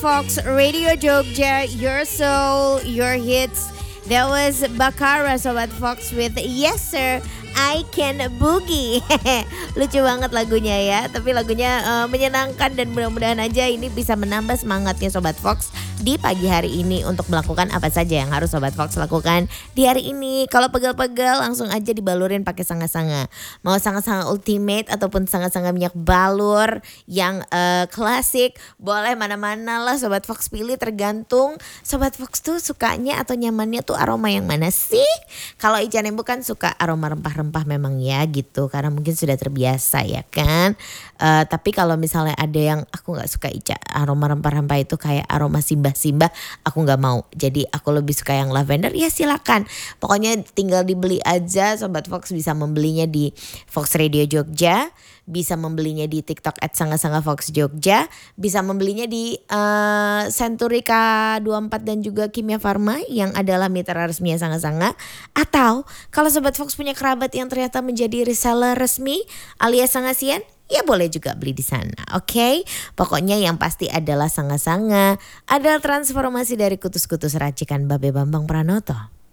Fox Radio Jogja, your soul, your hits. That was Bakara Sobat Fox with Yes Sir, I Can Boogie. Lucu banget lagunya ya, tapi lagunya menyenangkan dan mudah-mudahan aja ini bisa menambah semangatnya Sobat Fox di pagi hari ini untuk melakukan apa saja yang harus Sobat Fox lakukan di hari ini. Kalau pegel-pegel langsung aja dibalurin pakai sanga-sanga. Mau sanga-sanga ultimate ataupun sanga-sanga minyak balur yang klasik, boleh mana-mana lah Sobat Fox pilih, tergantung Sobat Fox tuh sukanya atau nyamannya tuh aroma yang mana sih. Kalau Ica Nembo kan suka aroma rempah-rempah memang ya gitu, karena mungkin sudah terbiasa ya kan. Tapi kalau misalnya ada yang aku gak suka Ica, aroma rempah-rempah itu kayak aroma simbah-simbah, aku gak mau. Jadi aku lebih suka yang lavender, ya silakan. Pokoknya tinggal dibeli aja. Sobat Fox bisa membelinya di Fox Radio Jogja, bisa membelinya di TikTok @sanga-sanga-fox-jogja, bisa membelinya di Century K24 dan juga Kimia Farma yang adalah mitra resmi Sanga-Sanga. Atau kalau Sobat Fox punya kerabat yang ternyata menjadi reseller resmi alias Sangasian, ya boleh juga beli di sana. Oke? Pokoknya yang pasti adalah Sanga-Sanga adalah transformasi dari kutus-kutus racikan Babe Bambang Pranoto.